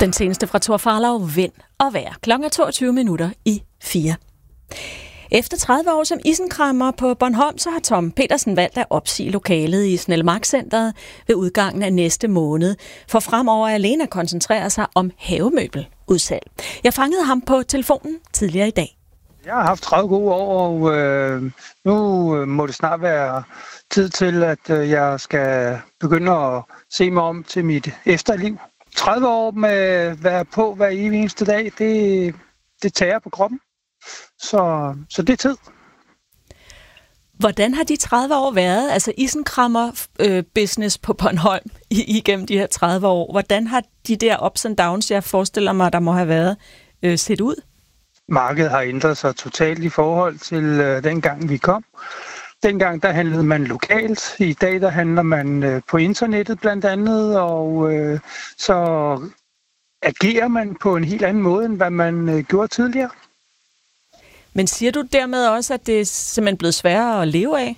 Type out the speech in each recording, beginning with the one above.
Den seneste fra Thor Farlov, Vind og Vejr. Klokken er 22 minutter i 4. Efter 30 år som isenkræmmer på Bornholm, så har Tom Petersen valgt at opsige lokalet i Snellmark-centret ved udgangen af næste måned, for fremover alene at koncentrere sig om havemøbeludsalg. Jeg fangede ham på telefonen tidligere i dag. Jeg har haft 30 gode år, og nu må det snart være tid til, at jeg skal begynde at se mig om til mit efterliv. 30 år med at være på hver eneste dag, det tager på kroppen. Så det er tid. Hvordan har de 30 år været, altså isenkræmmer-business på Bornholm igennem de her 30 år? Hvordan har de der ups and downs, jeg forestiller mig, der må have været, set ud? Markedet har ændret sig totalt i forhold til dengang vi kom. Dengang der handlede man lokalt. I dag der handler man på internettet blandt andet, og så agerer man på en helt anden måde, end hvad man gjorde tidligere. Men siger du dermed også, at det er simpelthen blevet sværere at leve af?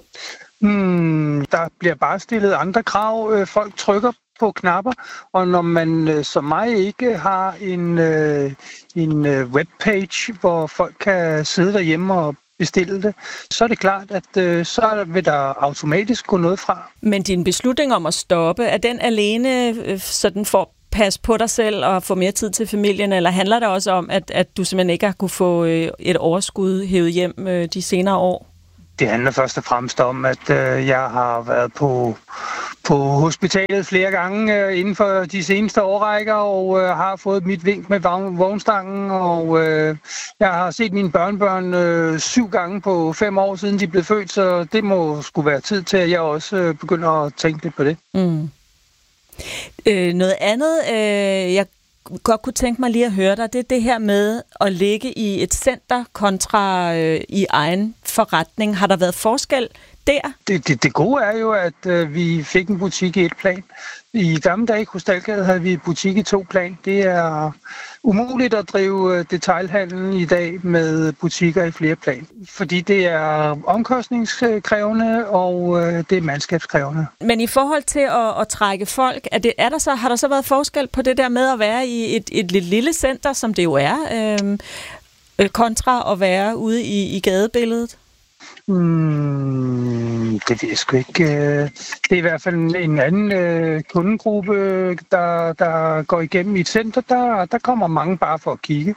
Der bliver bare stillet andre krav. Folk trykker på knapper, og når man som mig ikke har en webpage, hvor folk kan sidde derhjemme og bestille det, så er det klart, at så vil der automatisk gå noget fra. Men din beslutning om at stoppe, er den alene sådan for passe på dig selv og få mere tid til familien, eller handler det også om, at du simpelthen ikke har kunne få et overskud hævet hjem de senere år? Det handler først og fremmest om, at jeg har været på hospitalet flere gange inden for de seneste årrækker, og har fået mit vink med vognstangen, og jeg har set mine børnebørn 7 gange på 5 år siden de blev født, så det må sgu være tid til, at jeg også begynder at tænke lidt på det. Noget andet, jeg godt kunne tænke mig lige at høre dig, det er det her med at ligge i et center kontra i egen forretning. Har der været forskel der? Det gode er jo, at vi fik en butik i et plan. I gamle dage i Krystalgade havde vi butik i 2 plan. Det er umuligt at drive detailhandlen i dag med butikker i flere plan, fordi det er omkostningskrævende, og det er mandskabskrævende. Men i forhold til at trække folk, har der så været forskel på det der med at være i et lille center, som det jo er, kontra at være ude i gadebilledet? Det ved jeg sgu ikke. Det er i hvert fald en anden kundegruppe, der går igennem i et center. Der kommer mange bare for at kigge.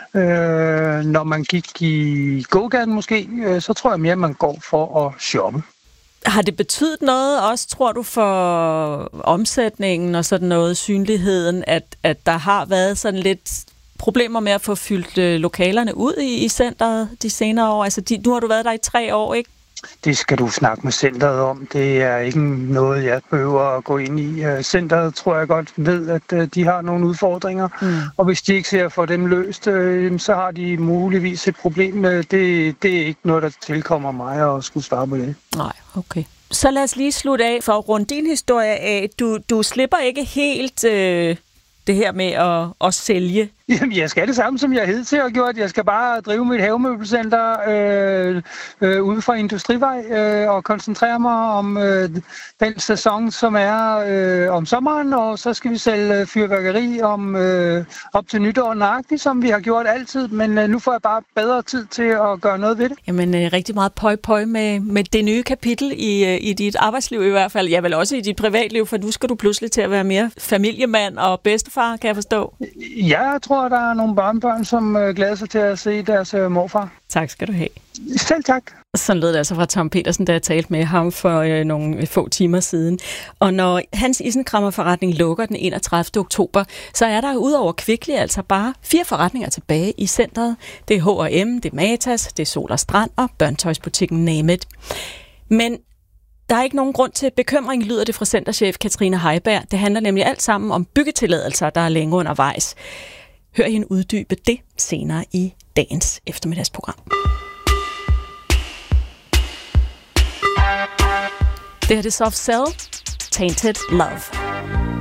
Når man gik i gågaden måske, så tror jeg mere, man går for at shoppe. Har det betydet noget også, tror du, for omsætningen og sådan noget, synligheden, at der har været sådan lidt problemer med at få fyldt lokalerne ud i centret de senere år? Altså, nu har du været der i 3 år, ikke? Det skal du snakke med centret om. Det er ikke noget, jeg behøver at gå ind i. Centret tror jeg godt ved, at de har nogle udfordringer, og hvis de ikke ser for dem løst, så har de muligvis et problem med det. Det er ikke noget, der tilkommer mig at skulle svare på det. Nej, okay. Så lad os lige slutte af for at runde din historie af. Du slipper ikke helt det her med at sælge. Jamen, jeg skal det samme, som jeg hidtil har gjort. Jeg skal bare drive mit havemøbelcenter ude fra Industrivej og koncentrere mig om den sæson, som er om sommeren, og så skal vi sælge fyrværkeri op til nytår nøjagtigt, som vi har gjort altid, men nu får jeg bare bedre tid til at gøre noget ved det. Jamen, rigtig meget pøj med det nye kapitel i dit arbejdsliv i hvert fald. Ja, vel også i dit privatliv, for nu skal du pludselig til at være mere familiemand og bedstefar, kan jeg forstå. Jeg tror, der er nogle børnebørn, som glæder sig til at se deres morfar. Tak skal du have. Selv tak. Sådan lød det altså fra Tom Petersen, da jeg talte med ham for nogle få timer siden. Og når hans isenkræmmerforretning lukker den 31. oktober, så er der udover Kvickly altså bare 4 forretninger tilbage i centret. Det er H&M, det er Matas, det er Sol og Strand og børnetøjsbutikken Name It. Men der er ikke nogen grund til bekymring, lyder det fra centerchef Katrine Heiberg. Det handler nemlig alt sammen om byggetilladelser, der er længe undervejs. Hør hende uddybe det senere i dagens eftermiddagsprogram. Det her er Soft Cell, Tainted Love.